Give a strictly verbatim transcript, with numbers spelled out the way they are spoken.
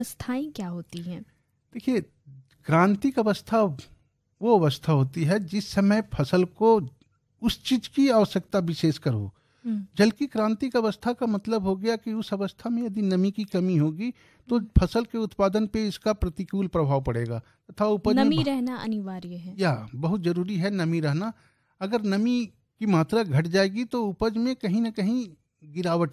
अवस्थाएं क्या होती हैं? देखिए, क्रांतिक अवस्था वो अवस्था होती है जिस समय फसल को उस चीज की आवश्यकता विशेषकर हो। हम्म, जल की क्रांतिक अवस्था का मतलब हो गया कि उस अवस्था में यदि नमी की कमी होगी तो हम्म। फसल के उत्पादन पे इसका प्रतिकूल प्रभाव पड़ेगा तथा उपज में नमी भ- रहना अनिवार्य है। या बहुत जरूरी है नमी रहना। अगर नमी की मात्रा घट जाएगी तो उपज में कहीं ना कहीं गिरावट